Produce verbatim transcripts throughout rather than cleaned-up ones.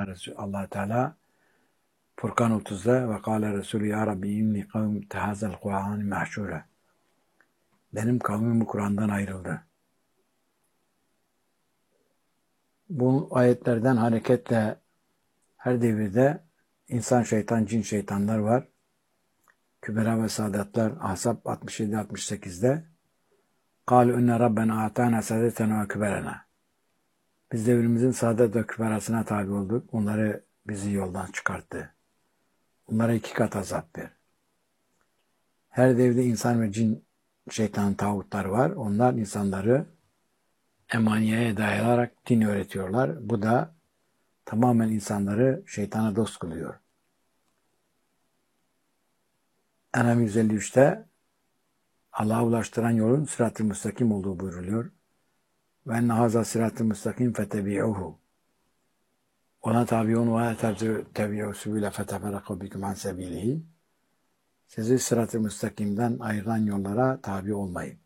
Allah Teala Furkan otuzda ve kâle Resulü ya Rabbi inni kavm tehazel Kur'an mahşure. Benim kavmim bu Kur'an'dan ayrıldı. Bu ayetlerden hareketle her devirde insan şeytan, cin şeytanlar var. Kübera ve Sadatlar Ahzab altmış yedi altmış sekizde قَالُ اِنَّ رَبَّنَا اَعْتَانَا سَادَتَنَا وَكُبَرَنَا. Biz devrimizin saadet ve küberasına tabi olduk. Onları bizi yoldan çıkarttı. Onlara iki kat azap ver. Her devirde insan ve cin şeytan tağutlar var. Onlar insanları emaniyeye dayanarak din öğretiyorlar. Bu da tamamen insanları şeytana dost kılıyor. En'am yüz elli üçte Allah'a ulaştıran yolun sırat-ı müstakim olduğu buyruluyor. Ve enne haza sırat-ı müstakim fetebi'uhu. Ona tabi olun ve la tebi'u sübüle feteferraku bikum an sebilihi. Sizi sırat-ı müstakimden ayıran yollara tabi olmayın.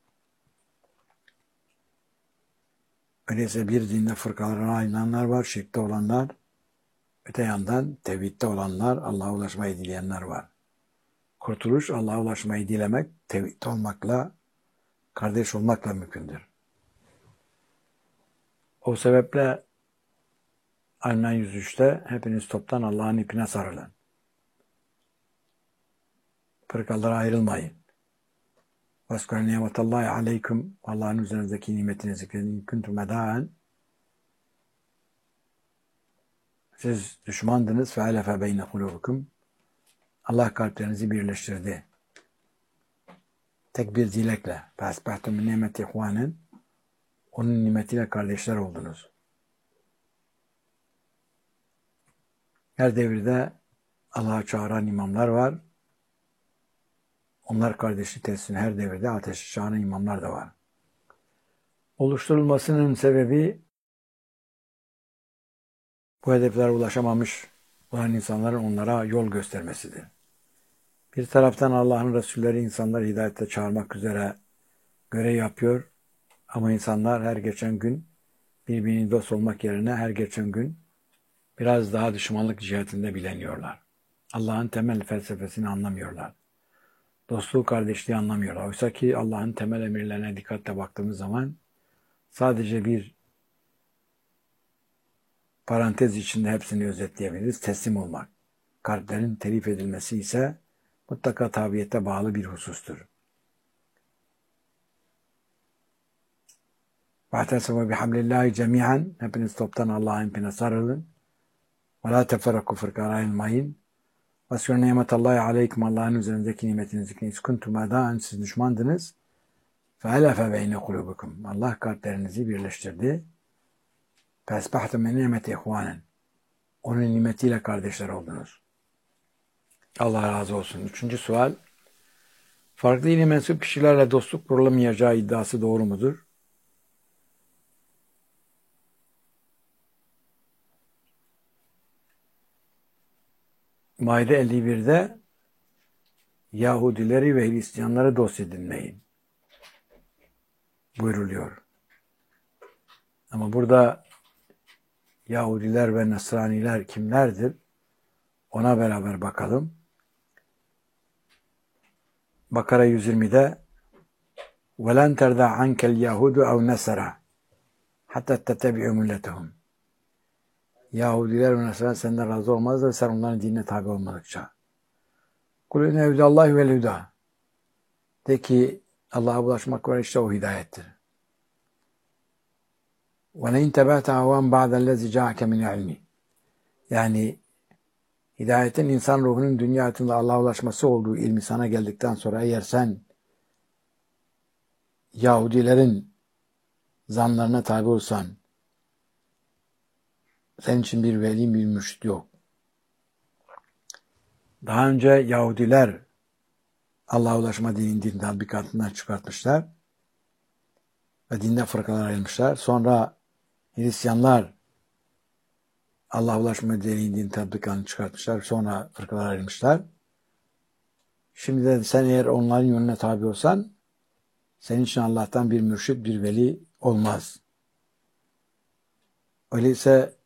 Öyleyse bir dinde fırkalara ayrılanlar var, şirkte olanlar, öte yandan tevhidde olanlar, Allah'a ulaşmayı dileyenler var. Kurtuluş, Allah'a ulaşmayı dilemek, tevhid olmakla, kardeş olmakla mümkündür. O sebeple Aynen yüz üçte hepiniz toptan Allah'ın ipine sarılın. Fırkalara ayrılmayın. وَاسْكُرَ نِعْمَةَ اللّٰهِ عَلَيْكُمْ. Allah'ın üzerinizdeki nimetini zikredin. كُنْتُمْ مَدَاءً. Siz düşmandınız. فَاَلَفَ بَيْنَ قُلُوبُكُمْ. Allah kalplerinizi birleştirdi. Tek bir dilekle. فَاسْبَحْتُمْ مِنْ نِعْمَةِ اِخْوَانٍ. Onun nimetiyle kardeşler oldunuz. Her devirde Allah'a çağıran imamlar var. Onlar kardeşlik tesisini her devirde ateşe çağıran imamlar da var. Oluşturulmasının sebebi bu hedeflere ulaşamamış olan insanların onlara yol göstermesidir. Bir taraftan Allah'ın Resulleri insanları hidayete çağırmak üzere görev yapıyor. Ama insanlar her geçen gün birbirini dost olmak yerine her geçen gün biraz daha düşmanlık cihetinde bileniyorlar. Allah'ın temel felsefesini anlamıyorlar. Dostluğu, kardeşliği anlamıyorlar. Oysa ki Allah'ın temel emirlerine dikkatle baktığımız zaman sadece bir parantez içinde hepsini özetleyebiliriz. Teslim olmak. Kalplerin telif edilmesi ise mutlaka tabiyete bağlı bir husustur. وَاَعْتَسَمُوا بِحَمْلِ اللّٰهِ جَمِيعًا. Hepiniz toptan Allah'ın ipine sarılın. وَلَا تَفَرَّقُوا fırkalara ayrılmayın. وَاسْكُرْ نِعْمَةَ اللّٰهِ عَلَيْكُمْ. Allah'ın üzerindeki nimetini zikredin. كُنْتُمْ اَدَاءً. Siz düşmandınız. فَاَلَفَ بَيْنَ قُلُوبُكُمْ. Allah kalplerinizi birleştirdi. فَاسْبَحْتُمْ مِنْ نِعْمَةِ اِخْوَانٍ. Onun nimetiyle kardeşler oldunuz. Allah razı olsun. Üçüncü sual. Farklı dine mensup kişilerle dostluk kurulamayacağı iddiası doğru mudur? Maide elli birde Yahudileri ve Hristiyanları dost edinmeyin buyruluyor. Ama burada Yahudiler ve Nasraniler kimlerdir? Ona beraber bakalım. Bakara yüz yirmide وَلَنْ تَرْضَى عَنْكَ الْيَهُودُ اَوْ نَسَرَى حَتَّى تَتَّبِعُوا مِلَّتَهُمْ. Yahudiler ve Nasraniler senden razı olmaz da sen onların dinine tabi olmadıkça. قُلْ اِنَّ هُدَى اللّٰهِ وَالْهُدَى. De ki Allah'a ulaşmak var, işte o hidayettir. وَلَاِنْ تَبَعْتَ هَوَانْ بَعْدَ الَّذِي جَاءَكَ مِنْ عِلْمِ. Yani hidayetin insan ruhunun dünya hayatında Allah'a ulaşması olduğu ilmi sana geldikten sonra eğer sen Yahudilerin zanlarına tabi olsan senin için bir veli, bir mürşid yok. Daha önce Yahudiler Allah'a ulaşma dinin din tatbikatından çıkartmışlar ve dinde fırkalar ayrılmışlar. Sonra Hristiyanlar Allah'a ulaşma dinin din tatbikatını çıkartmışlar. Sonra fırkalar ayrılmışlar. Şimdi de sen eğer onların yönüne tabi olsan senin için Allah'tan bir mürşid, bir veli olmaz. Öyleyse